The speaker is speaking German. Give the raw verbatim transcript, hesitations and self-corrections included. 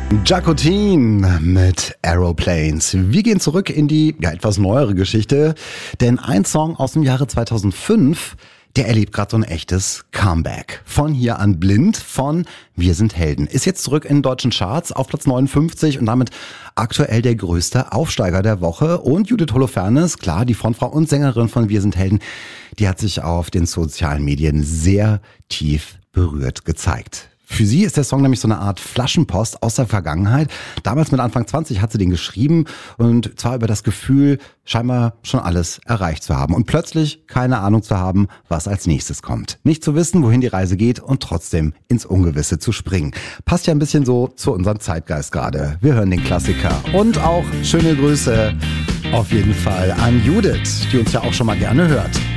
Jacqueline mit Aeroplanes. Wir gehen zurück in die ja, etwas neuere Geschichte, denn ein Song aus dem Jahre zweitausendfünf, der erlebt gerade so ein echtes Comeback. Von Hier an blind, von Wir sind Helden. Ist jetzt zurück in den deutschen Charts auf Platz neunundfünfzig und damit aktuell der größte Aufsteiger der Woche. Und Judith Holofernes, klar, die Frontfrau und Sängerin von Wir sind Helden, die hat sich auf den sozialen Medien sehr tief berührt gezeigt. Für sie ist der Song nämlich so eine Art Flaschenpost aus der Vergangenheit. Damals mit Anfang zwanzig hat sie den geschrieben und zwar über das Gefühl, scheinbar schon alles erreicht zu haben und plötzlich keine Ahnung zu haben, was als nächstes kommt. Nicht zu wissen, wohin die Reise geht und trotzdem ins Ungewisse zu springen. Passt ja ein bisschen so zu unserem Zeitgeist gerade. Wir hören den Klassiker und auch schöne Grüße auf jeden Fall an Judith, die uns ja auch schon mal gerne hört.